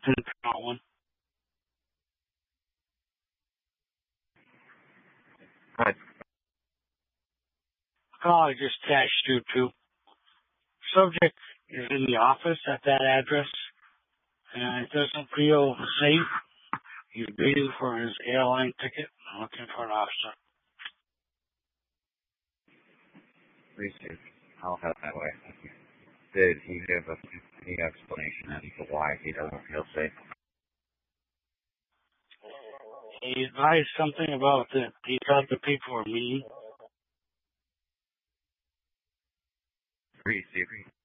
Didn't count one. But Call I just attached you to. Subject is in the office at that address, and it doesn't feel safe. He's waiting for his airline ticket. I'm looking for an officer. please do. I'll help that way. Did he give any explanation as to why he doesn't feel safe? He advised something about that he thought the people were mean. Please,